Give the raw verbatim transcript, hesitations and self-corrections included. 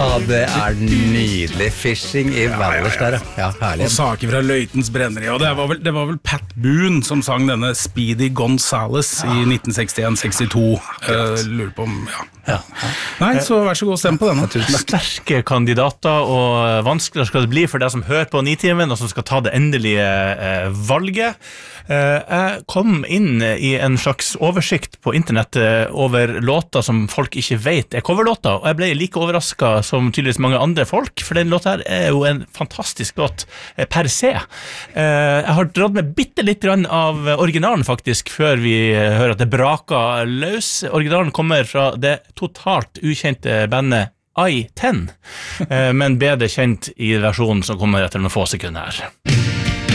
Ja, det er nydelig fishing I Valers der, ja, herlig. Og saker fra Løytens brenneri, og det var, vel, det var vel Pat Boone som sang denne Speedy Gonzales ja. I nitten sekstien sekstito. Uh, lurer på om, ja. ja. Nei, så vær så god, stem på denne. Sterke kandidater, og vanskeligere skal det bli for deg som hører på Nitimen, og som skal ta det endelige eh, valget. Eh, jeg kom inn I en slags oversikt på internett over låter som folk ikke vet er coverlåter, og jeg ble like overrasket som tydeligvis mange andre folk, for den låten her er jo en fantastisk låt eh, per se. Eh, jeg har dratt med bitte litt grann av originalen faktisk, før vi hører at det braker løs. Originalen kommer fra det totalt ukjente bandet I ten, eh, men bedre kjent I versjonen som kommer etter noen få sekunder her.